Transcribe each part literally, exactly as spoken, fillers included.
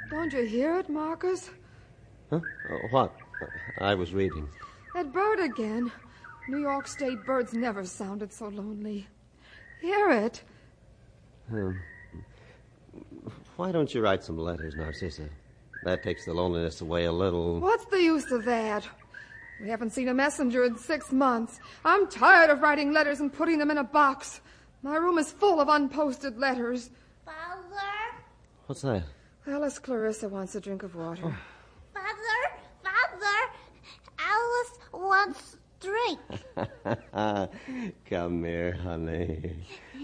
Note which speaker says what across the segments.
Speaker 1: Don't you hear it, Marcus?
Speaker 2: Huh? Uh, what? Uh, I was reading.
Speaker 1: That bird again. New York State birds never sounded so lonely. Hear it.
Speaker 2: Um, why don't you write some letters, Narcissa? That takes the loneliness away a little.
Speaker 1: What's the use of that? We haven't seen a messenger in six months. I'm tired of writing letters and putting them in a box. My room is full of unposted letters.
Speaker 3: Father?
Speaker 2: What's that?
Speaker 1: Alice Clarissa wants a drink of water.
Speaker 2: Oh.
Speaker 3: Father? Father? Alice wants drink.
Speaker 2: Come here, honey.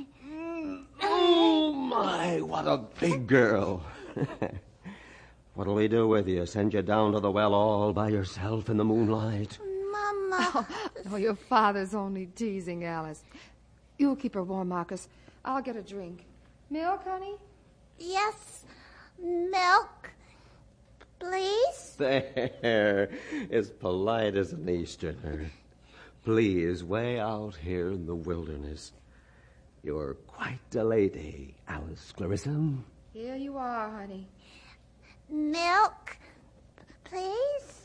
Speaker 2: Oh, my, what a big girl. What'll we do with you? Send you down to the well all by yourself in the moonlight?
Speaker 3: Mama.
Speaker 1: Oh, no, your father's only teasing, Alice. You'll keep her warm, Marcus. I'll get a drink. Milk, honey?
Speaker 3: Yes, milk, please.
Speaker 2: There, as polite as an Easterner. Please, way out here in the wilderness. You're quite a lady, Alice Clarissa.
Speaker 1: Here you are, honey.
Speaker 3: Milk, please.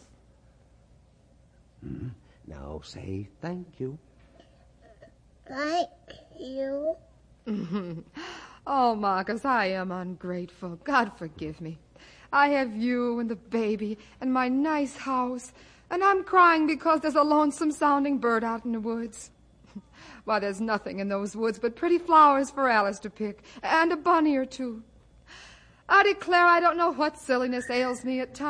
Speaker 2: Hmm? Now say thank you.
Speaker 3: Thank you.
Speaker 1: Oh, Marcus, I am ungrateful. God forgive me. I have you and the baby and my nice house, and I'm crying because there's a lonesome-sounding bird out in the woods. Why, there's nothing in those woods but pretty flowers for Alice to pick, and a bunny or two. I declare I don't know what silliness ails me at times.